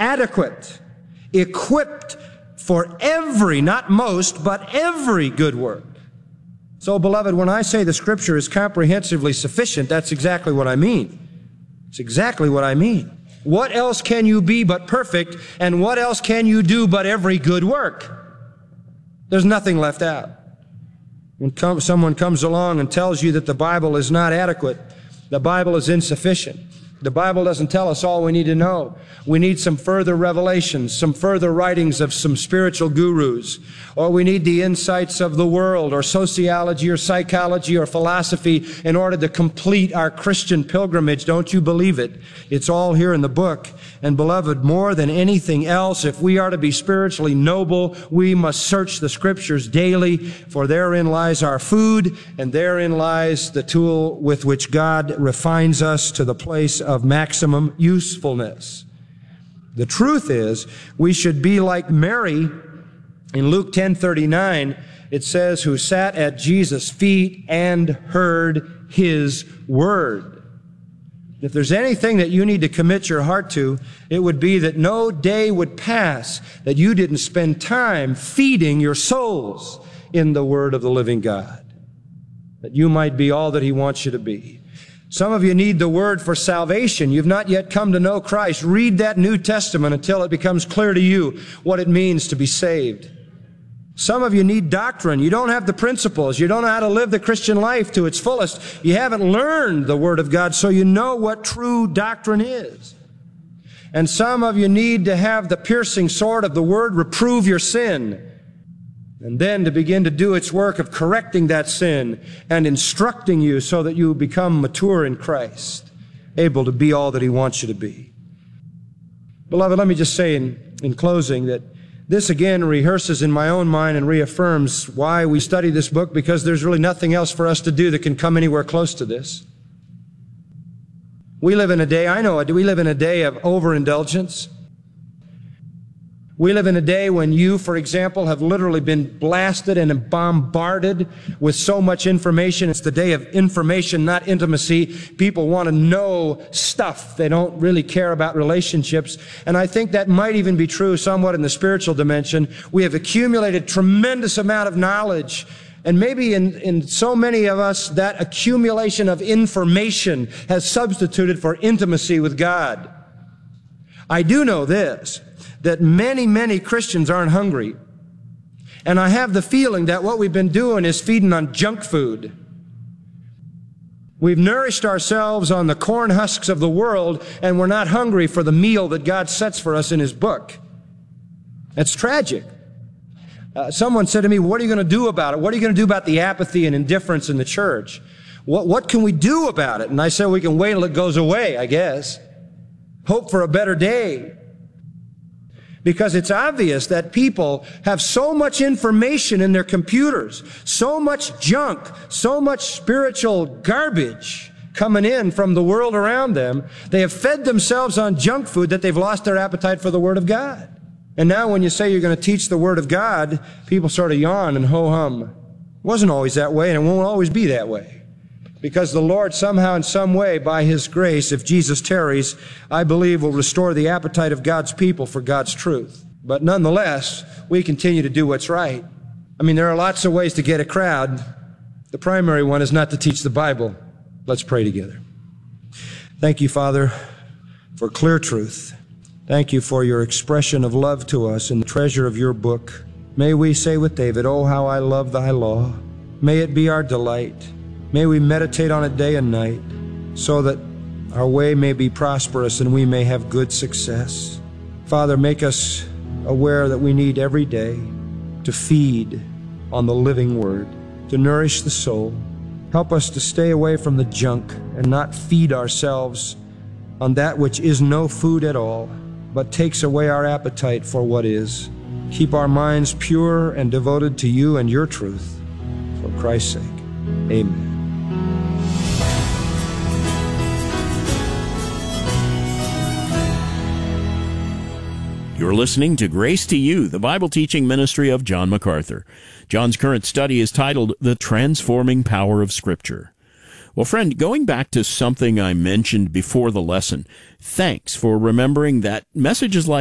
adequate, equipped for every, not most, but every good work. So, beloved, when I say the Scripture is comprehensively sufficient, that's exactly what I mean. It's exactly what I mean. What else can you be but perfect, and what else can you do but every good work? There's nothing left out. When someone comes along and tells you that the Bible is not adequate, the Bible is insufficient, the Bible doesn't tell us all we need to know. We need some further revelations, some further writings of some spiritual gurus, or we need the insights of the world, or sociology, or psychology, or philosophy in order to complete our Christian pilgrimage. Don't you believe it? It's all here in the book. And beloved, more than anything else, if we are to be spiritually noble, we must search the Scriptures daily, for therein lies our food, and therein lies the tool with which God refines us to the place of maximum usefulness. The truth is, we should be like Mary. In Luke 10:39, it says, who sat at Jesus' feet and heard his word. If there's anything that you need to commit your heart to, it would be that no day would pass that you didn't spend time feeding your souls in the word of the living God, that you might be all that he wants you to be. Some of you need the word for salvation. You've not yet come to know Christ. Read that New Testament until it becomes clear to you what it means to be saved. Some of you need doctrine. You don't have the principles. You don't know how to live the Christian life to its fullest. You haven't learned the Word of God, so you know what true doctrine is. And some of you need to have the piercing sword of the Word reprove your sin, and then to begin to do its work of correcting that sin and instructing you so that you become mature in Christ, able to be all that he wants you to be. Beloved, let me just say in closing that this again rehearses in my own mind and reaffirms why we study this book, because there's really nothing else for us to do that can come anywhere close to this. We live in a day, we live in a day of overindulgence. We live in a day when you, for example, have literally been blasted and bombarded with so much information. It's the day of information, not intimacy. People want to know stuff. They don't really care about relationships. And I think that might even be true somewhat in the spiritual dimension. We have accumulated tremendous amount of knowledge. And maybe in so many of us, that accumulation of information has substituted for intimacy with God. I do know this, that many, many Christians aren't hungry. And I have the feeling that what we've been doing is feeding on junk food. We've nourished ourselves on the corn husks of the world, and we're not hungry for the meal that God sets for us in His book. It's tragic. Someone said to me, what are you going to do about it? What are you going to do about the apathy and indifference in the church? What can we do about it? And I said, we can wait till it goes away, I guess. Hope for a better day. Because it's obvious that people have so much information in their computers, so much junk, so much spiritual garbage coming in from the world around them. They have fed themselves on junk food that they've lost their appetite for the Word of God. And now when you say you're going to teach the Word of God, people sort of yawn and ho-hum. It wasn't always that way, and it won't always be that way. Because the Lord somehow in some way, by His grace, if Jesus tarries, I believe will restore the appetite of God's people for God's truth. But nonetheless, we continue to do what's right. I mean, there are lots of ways to get a crowd. The primary one is not to teach the Bible. Let's pray together. Thank you, Father, for clear truth. Thank you for your expression of love to us in the treasure of your book. May we say with David, oh, how I love thy law. May it be our delight. May we meditate on it day and night so that our way may be prosperous and we may have good success. Father, make us aware that we need every day to feed on the living Word, to nourish the soul. Help us to stay away from the junk and not feed ourselves on that which is no food at all, but takes away our appetite for what is. Keep our minds pure and devoted to you and your truth. For Christ's sake, amen. You're listening to Grace to You, the Bible teaching ministry of John MacArthur. John's current study is titled The Transforming Power of Scripture. Well, friend, going back to something I mentioned before the lesson, thanks for remembering that messages like